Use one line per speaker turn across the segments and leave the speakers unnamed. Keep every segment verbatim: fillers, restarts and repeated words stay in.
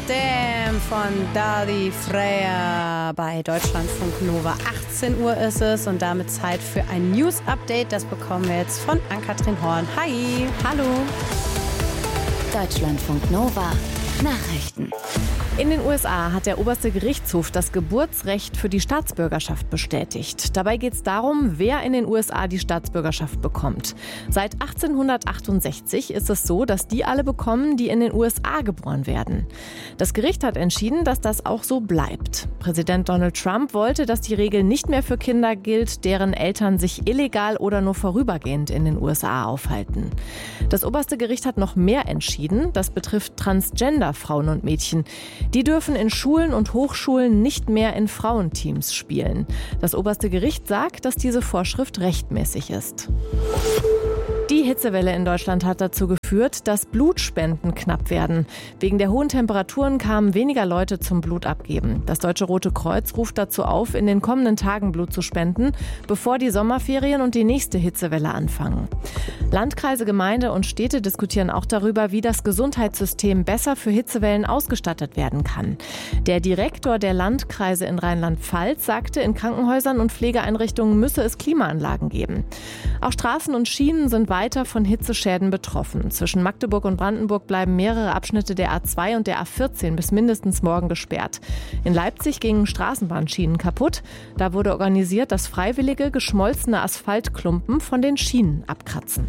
Damn von Dali Freya bei Deutschlandfunk Nova. achtzehn Uhr ist es und damit Zeit für ein News-Update. Das bekommen wir jetzt von Ann-Kathrin Horn. Hi, hallo.
Deutschlandfunk Nova. Nachrichten.
In den U S A hat der oberste Gerichtshof das Geburtsrecht für die Staatsbürgerschaft bestätigt. Dabei geht es darum, wer in den U S A die Staatsbürgerschaft bekommt. Seit achtzehnhundertachtundsechzig ist es so, dass die alle bekommen, die in den U S A geboren werden. Das Gericht hat entschieden, dass das auch so bleibt. Präsident Donald Trump wollte, dass die Regel nicht mehr für Kinder gilt, deren Eltern sich illegal oder nur vorübergehend in den U S A aufhalten. Das oberste Gericht hat noch mehr entschieden. Das betrifft Transgender-Frauen und Mädchen. Die dürfen in Schulen und Hochschulen nicht mehr in Frauenteams spielen. Das oberste Gericht sagt, dass diese Vorschrift rechtmäßig ist. Die Hitzewelle in Deutschland hat dazu geführt, dass Blutspenden knapp werden. Wegen der hohen Temperaturen kamen weniger Leute zum Blutabgeben. Das Deutsche Rote Kreuz ruft dazu auf, in den kommenden Tagen Blut zu spenden, bevor die Sommerferien und die nächste Hitzewelle anfangen. Landkreise, Gemeinde und Städte diskutieren auch darüber, wie das Gesundheitssystem besser für Hitzewellen ausgestattet werden kann. Der Direktor der Landkreise in Rheinland-Pfalz sagte, in Krankenhäusern und Pflegeeinrichtungen müsse es Klimaanlagen geben. Auch Straßen und Schienen sind weiter von Hitzeschäden betroffen. Zwischen Magdeburg und Brandenburg bleiben mehrere Abschnitte der A zwei und der A vierzehn bis mindestens morgen gesperrt. In Leipzig gingen Straßenbahnschienen kaputt. Da wurde organisiert, dass Freiwillige geschmolzene Asphaltklumpen von den Schienen abkratzen.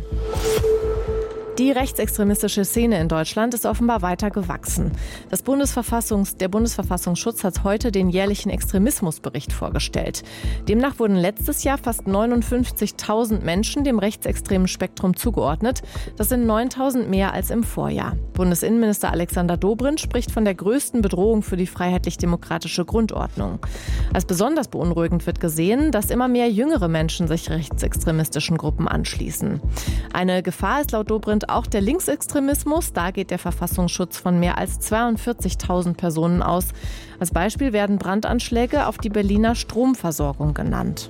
Die rechtsextremistische Szene in Deutschland ist offenbar weiter gewachsen. Das Bundesverfassungs-, der Bundesverfassungsschutz hat heute den jährlichen Extremismusbericht vorgestellt. Demnach wurden letztes Jahr fast neunundfünfzigtausend Menschen dem rechtsextremen Spektrum zugeordnet. Das sind neuntausend mehr als im Vorjahr. Bundesinnenminister Alexander Dobrindt spricht von der größten Bedrohung für die freiheitlich-demokratische Grundordnung. Als besonders beunruhigend wird gesehen, dass immer mehr jüngere Menschen sich rechtsextremistischen Gruppen anschließen. Eine Gefahr ist laut Dobrindt auch der Linksextremismus. Da geht der Verfassungsschutz von mehr als zweiundvierzigtausend Personen aus. Als Beispiel werden Brandanschläge auf die Berliner Stromversorgung genannt.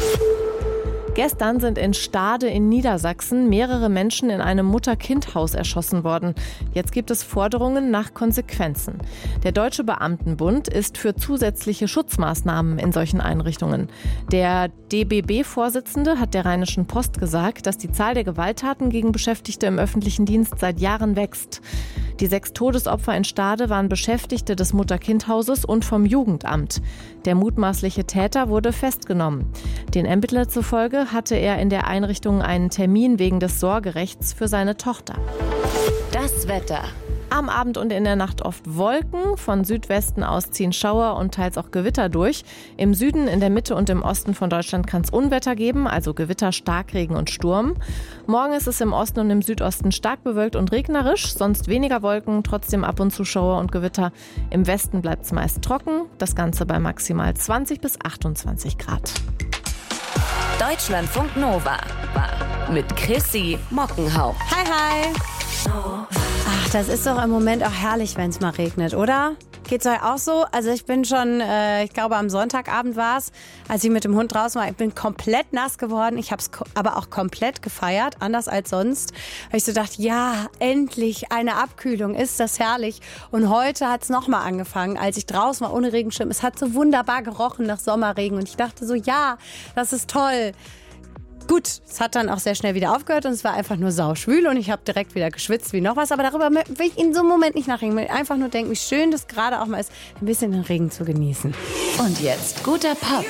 Gestern sind in Stade in Niedersachsen mehrere Menschen in einem Mutter-Kind-Haus erschossen worden. Jetzt gibt es Forderungen nach Konsequenzen. Der Deutsche Beamtenbund ist für zusätzliche Schutzmaßnahmen in solchen Einrichtungen. Der D B B-Vorsitzende hat der Rheinischen Post gesagt, dass die Zahl der Gewalttaten gegen Beschäftigte im öffentlichen Dienst seit Jahren wächst. Die sechs Todesopfer in Stade waren Beschäftigte des Mutter-Kind-Hauses und vom Jugendamt. Der mutmaßliche Täter wurde festgenommen. Den Ermittlern zufolge hatte er in der Einrichtung einen Termin wegen des Sorgerechts für seine Tochter.
Das Wetter.
Am Abend und in der Nacht oft Wolken. Von Südwesten aus ziehen Schauer und teils auch Gewitter durch. Im Süden, in der Mitte und im Osten von Deutschland kann es Unwetter geben, also Gewitter, Starkregen und Sturm. Morgen ist es im Osten und im Südosten stark bewölkt und regnerisch, sonst weniger Wolken, trotzdem ab und zu Schauer und Gewitter. Im Westen bleibt es meist trocken, das Ganze bei maximal zwanzig bis achtundzwanzig Grad.
Deutschlandfunk Nova mit Chrissy Mockenhaupt.
Hi, hi. Ach, das ist doch im Moment auch herrlich, wenn es mal regnet, oder? Geht's euch auch so? Also ich bin schon, äh, ich glaube am Sonntagabend war es, als ich mit dem Hund draußen war, ich bin komplett nass geworden. Ich habe es ko- aber auch komplett gefeiert, anders als sonst. Weil ich so dachte, ja, endlich eine Abkühlung, ist das herrlich. Und heute hat es nochmal angefangen, als ich draußen war ohne Regenschirm. Es hat so wunderbar gerochen nach Sommerregen und ich dachte so, ja, das ist toll. Gut, es hat dann auch sehr schnell wieder aufgehört und es war einfach nur sauschwül und ich habe direkt wieder geschwitzt wie noch was. Aber darüber will ich in so einem Moment nicht nachdenken. Ich will einfach nur denken, wie schön das gerade auch mal ist, ein bisschen den Regen zu genießen.
Und jetzt guter Pop.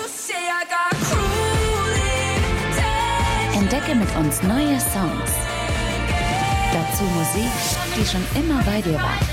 Entdecke mit uns neue Songs. Dazu Musik, die schon immer bei dir war.